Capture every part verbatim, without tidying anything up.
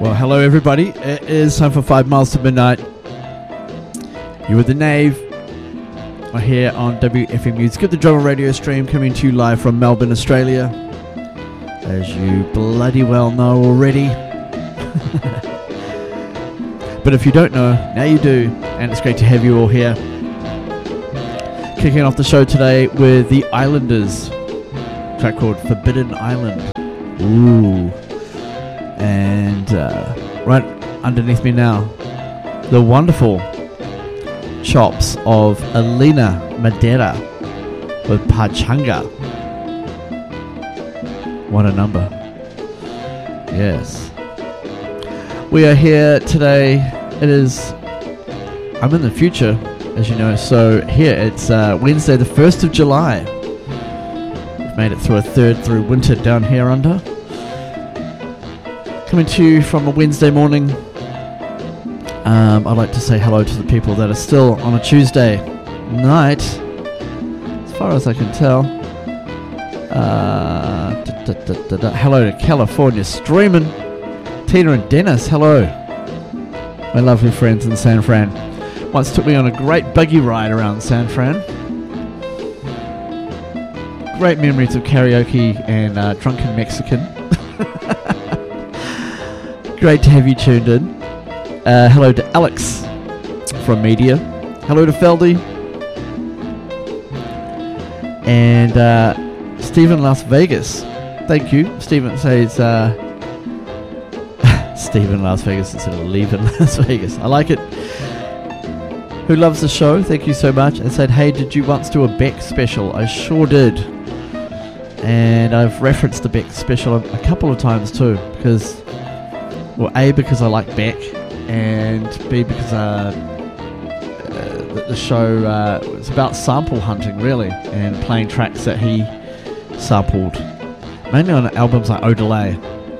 Well, hello everybody. It is time for Five Miles to Midnight. You with the Knave. We're here on W F M U's Get the Drummer radio stream, coming to you live from Melbourne, Australia. As you bloody well know already. But if you don't know, now you do, and it's great to have you all here. Kicking off the show today with the Islanders, a track called Forbidden Island. Ooh. And uh, right underneath me now, the wonderful chops of Elena Madera with Pachanga. What a number. Yes. We are here today. It is, I'm in the future, as you know, so here it's uh, Wednesday the first of July. We've made it through a third through winter down here under. Coming to you from a Wednesday morning. Um, I'd like to say hello to the people that are still on a Tuesday night, as far as I can tell. Uh, da, da, da, da, da. Hello to California streaming. Tina and Dennis, hello. My lovely friends in San Fran. Once took me on a great buggy ride around San Fran. Great memories of karaoke and uh, drunken Mexican. Great to have you tuned in. Uh, hello to Alex from Media. Hello to Feldy. And uh, Stephen Las Vegas. Thank you. Stephen says, uh, Stephen Las Vegas instead of leaving Las Vegas. I like it. Who loves the show? Thank you so much. And said, hey, did you once do a Beck special? I sure did. And I've referenced the Beck special a, a couple of times too, because... Well, A, because I like Beck, and B, because uh, uh, the, the show uh, was about sample hunting, really, and playing tracks that he sampled, mainly on albums like Odelay,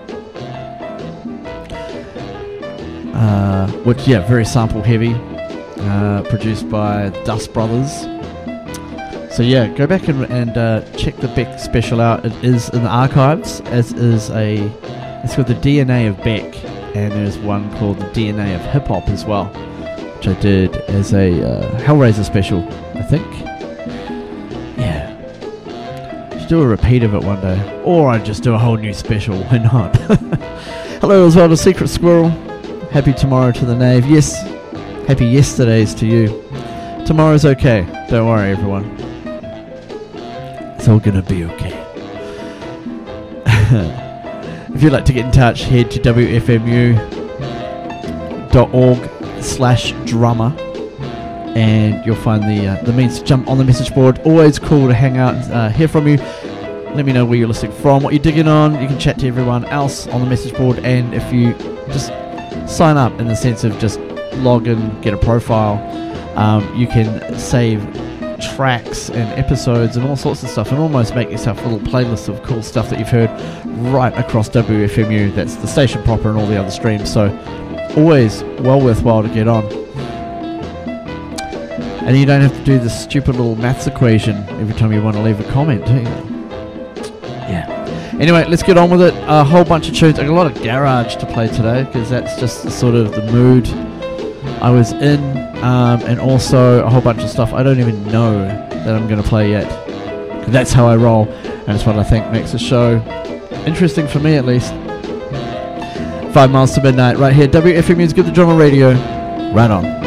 uh, which, yeah, very sample heavy, uh, produced by Dust Brothers. So, yeah, go back and, and uh, check the Beck special out. It is in the archives, as is a... It's called the D N A of Beck, and there's one called the D N A of Hip Hop as well, which I did as a uh, Hellraiser special, I think. Yeah. Should do a repeat of it one day. Or I'd just do a whole new special, why not? Hello as well to Secret Squirrel. Happy tomorrow to the Knave. Yes, happy yesterdays to you. Tomorrow's okay. Don't worry, everyone. It's all gonna be okay. If you'd like to get in touch, head to W F M U dot org slash drummer, and you'll find the uh, the means to jump on the message board. Always cool to hang out and uh, hear from you. Let me know where you're listening from, what you're digging on. You can chat to everyone else on the message board, and if you just sign up in the sense of just log in, get a profile, um, you can save tracks and episodes and all sorts of stuff, and almost make yourself a little playlist of cool stuff that you've heard right across W F M U. That's the station proper and all the other streams, so always well worthwhile to get on. And you don't have to do this stupid little maths equation every time you want to leave a comment, do you? Yeah. Anyway, let's get on with it. A whole bunch of tunes. I got a lot of garage to play today, because that's just sort of the mood I was in, um, and also a whole bunch of stuff I don't even know that I'm going to play yet. That's how I roll, and it's what I think makes the show interesting for me, at least. Five Miles to Midnight, right here, W F M U's Get the Drummer radio. Right on.